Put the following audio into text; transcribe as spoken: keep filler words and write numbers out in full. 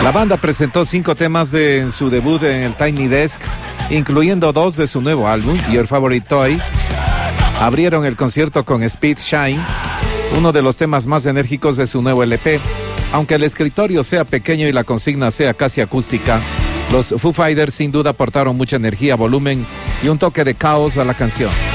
La banda presentó cinco temas de en su debut en el Tiny Desk, incluyendo dos de su nuevo álbum, Your Favorite Toy. Abrieron el concierto con Speed Shine, uno de los temas más enérgicos de su nuevo L P. Aunque el escritorio sea pequeño y la consigna sea casi acústica, los Foo Fighters sin duda aportaron mucha energía, volumen y un toque de caos a la canción.